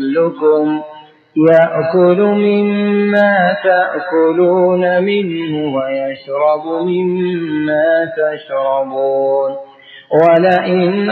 مثلكم يأكل مما تأكلون منه ويشرب مما تشربون ولئن